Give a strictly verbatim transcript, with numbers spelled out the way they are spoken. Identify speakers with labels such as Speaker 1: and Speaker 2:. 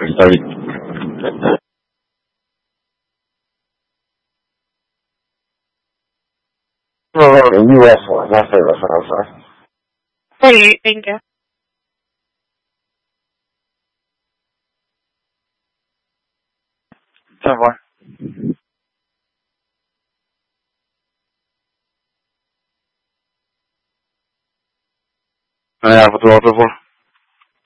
Speaker 1: Está bien. No, no, the U S one, not service one, I'm sorry.
Speaker 2: Hey, thank you.
Speaker 3: ten four. Ja, wat wil je ervoor?